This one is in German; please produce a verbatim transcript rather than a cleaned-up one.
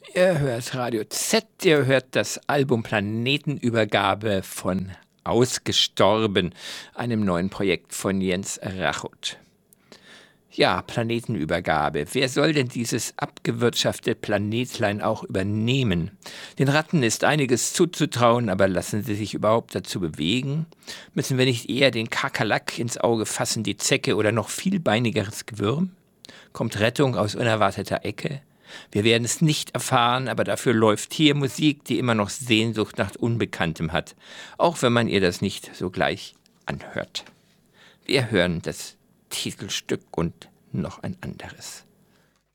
Ihr hört Radio Z, ihr hört das Album Planetenübergabe von Ausgestorben, einem neuen Projekt von Jens Rachut. Ja, Planetenübergabe. Wer soll denn dieses abgewirtschaftete Planetlein auch übernehmen? Den Ratten ist einiges zuzutrauen, aber lassen sie sich überhaupt dazu bewegen? Müssen wir nicht eher den Kakerlak ins Auge fassen, die Zecke oder noch vielbeinigeres Gewürm? Kommt Rettung aus unerwarteter Ecke? Wir werden es nicht erfahren, aber dafür läuft hier Musik, die immer noch Sehnsucht nach Unbekanntem hat, auch wenn man ihr das nicht sogleich anhört. Wir hören das Titelstück und noch ein anderes.